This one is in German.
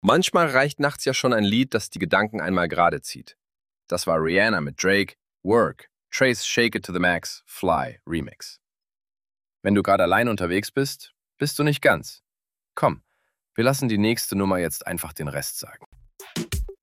Manchmal reicht nachts ja schon ein Lied, das die Gedanken einmal gerade zieht. Das war Rihanna mit Drake, Work, Trace Shake It to the Max, Fly, Remix. Wenn du gerade allein unterwegs bist, bist du nicht ganz. Komm, wir lassen die nächste Nummer jetzt einfach den Rest sagen.